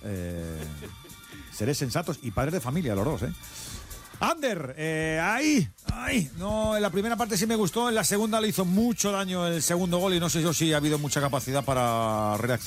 Seres sensatos y padres de familia, los dos, ¿eh? Ander, ahí, no, en la primera parte sí me gustó, en la segunda le hizo mucho daño el segundo gol y no sé yo si ha habido mucha capacidad para reaccionar.